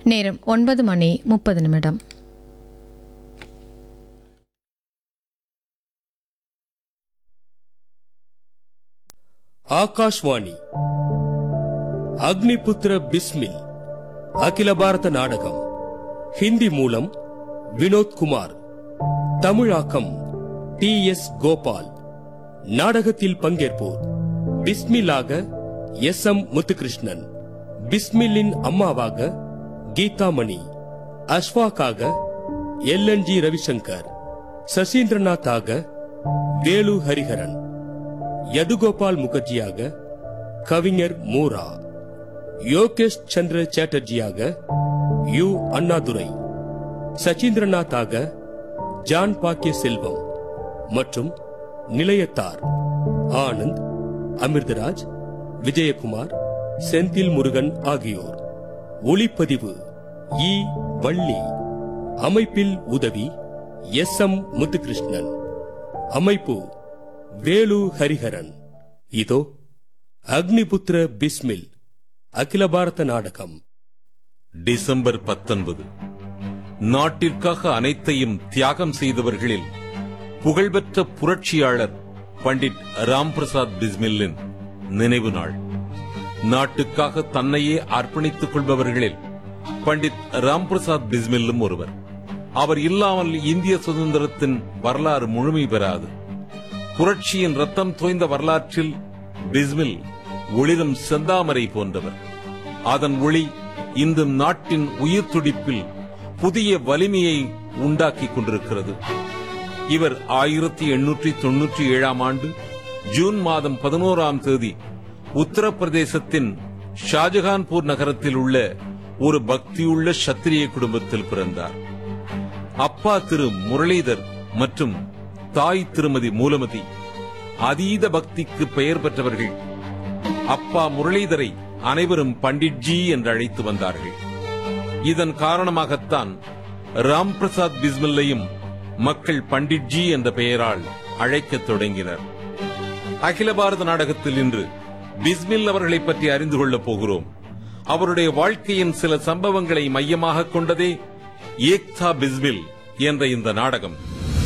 நேரம் 9:30. ஆகாஷ்வாணி அக்னிபுத்திர பிஸ்மில் அகில பாரத நாடகம். ஹிந்தி மூலம் வினோத்குமார், தமிழாக்கம் TS கோபால். நாடகத்தில் பங்கேற்போர்: பிஸ்மில்லாக SM முத்துகிருஷ்ணன், பிஸ்மில்லின் அம்மாவாக கீதாமணி, அஷ்வாக்காக LNG ரவிசங்கர், சசீந்திரநாத்தாக வேலு ஹரிஹரன், யதுகோபால் முகர்ஜியாக கவிஞர் மூரா, யோகேஷ் சந்திர சாட்டர்ஜியாக U அண்ணாதுரை, சச்சீந்திரநாத்தாக ஜான் பாக்கிய செல்வம் மற்றும் நிலையத்தார் ஆனந்த், அமிர்தராஜ், விஜயகுமார், செந்தில் முருகன் ஆகியோர். ஒளிப்பதிவு E வள்ளி. அமைப்பில் உதவி SM முத்துகிருஷ்ணன். அமைப்பு வேலு ஹரிஹரன். இதோ அக்னிபுத்திர பிஸ்மில் அகில பாரத நாடகம். டிசம்பர் 19. நாட்டிற்காக அனைத்தையும் தியாகம் செய்தவர்களில் புகழ்பெற்ற புரட்சியாளர் பண்டிட் ராம் பிரசாத் பிஸ்மில்லின் நினைவு நாள். நாட்டுக்காக தன்னையே அர்ப்பணித்துக் கொள்பவர்களில் பண்டிட் ராம் பிரசாத் பிஸ்மில்லும் ஒருவர். அவர் இல்லாமல் இந்திய சுதந்திரத்தின் வரலாறு முழுமை பெறாது. புரட்சியின் ரத்தம் தோய்ந்த வரலாற்றில் பிஸ்மில் ஒளிரும் செந்தாமரை போன்றவர். அதன் ஒளி இந்த நாட்டின் உயிர் துடிப்பில் புதிய வலிமையை உண்டாக்கிக் கொண்டிருக்கிறது. இவர் 1897 ஜூன் மாதம் 11 உத்தரப்பிரதேசத்தின் ஷாஜகான்பூர் நகரத்தில் உள்ள ஒரு பக்தியுள்ள சத்திரிய குடும்பத்தில் பிறந்தார். அப்பா திரு முரளிதர் மற்றும் தாய் திருமதி மூலமதி அதீத பக்திக்கு பெயர் பெற்றவர்கள். அப்பா முரளிதரை அனைவரும் பண்டிட்ஜி என்று அழைத்து வந்தார்கள். இதன் காரணமாகத்தான் ராம் பிரசாத் பிஸ்மில்லையும் மக்கள் பண்டிட்ஜி என்ற பெயரால் அழைக்கத் தொடங்கினர். அகில பாரத நாடகத்தில் இன்று பிஸ்மில் அவர்களை பற்றி அறிந்து கொள்ளப் போகிறோம். அவருடைய வாழ்க்கையின் சில சம்பவங்களை மையமாக கொண்டதே ஏக்தா பிஸ்மில் என்ற இந்த நாடகம்.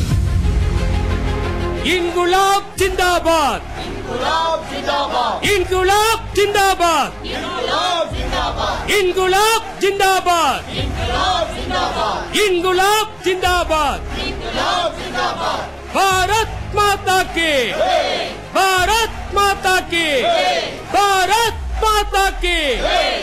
இன்குலாப் ஜிந்தாபாத், இன்குலாப் ஜிந்தாபாத், இன்குலாப் ஜிந்தாபாத், இன்குலாப் ஜிந்தாபாத். பாரத் மாதா கி, பாரத் மாதா கி, பாரத் மாதா கி.